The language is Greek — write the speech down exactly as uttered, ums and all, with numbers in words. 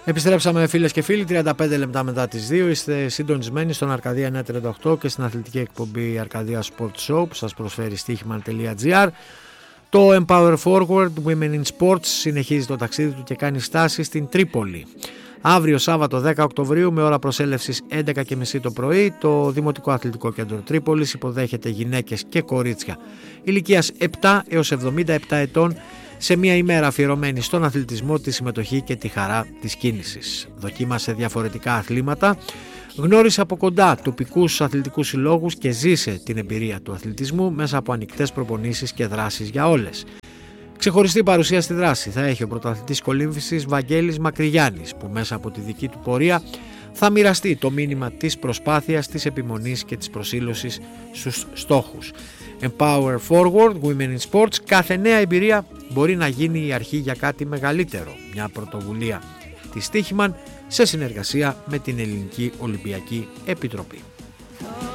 Επιστρέψαμε φίλες και φίλοι, τριάντα πέντε λεπτά μετά τις δύο. Είστε συντονισμένοι στον Αρκαδία εννιακόσια τριάντα οκτώ και στην αθλητική εκπομπή Αρκαδία Sport Show που σας προσφέρει στοίχημαν τελεία τζι άρ. Το Empower Forward Women in Sports συνεχίζει το ταξίδι του και κάνει στάση στην Τρίπολη. Αύριο Σάββατο δέκα Οκτωβρίου με ώρα προσέλευσης έντεκα και μισή το πρωί το Δημοτικό Αθλητικό Κέντρο Τρίπολης υποδέχεται γυναίκες και κορίτσια ηλικίας επτά έως εβδομήντα επτά ετών σε μια ημέρα αφιερωμένη στον αθλητισμό, τη συμμετοχή και τη χαρά της κίνησης. Δοκίμασε διαφορετικά αθλήματα, γνώρισε από κοντά τοπικούς αθλητικούς συλλόγους και ζήσε την εμπειρία του αθλητισμού μέσα από ανοιχτές προπονήσεις και δράσεις για όλες. Ξεχωριστή παρουσία στη δράση θα έχει ο πρωταθλητής κολύμβησης Βαγγέλης Μακρυγιάννης, που μέσα από τη δική του πορεία θα μοιραστεί το μήνυμα της προσπάθειας, της επιμονής και της προσήλωσης στους στόχους. Empower Forward Women in Sports. Κάθε νέα εμπειρία μπορεί να γίνει η αρχή για κάτι μεγαλύτερο. Μια πρωτοβουλία της Στοίχημαν σε συνεργασία με την Ελληνική Ολυμπιακή Επιτροπή.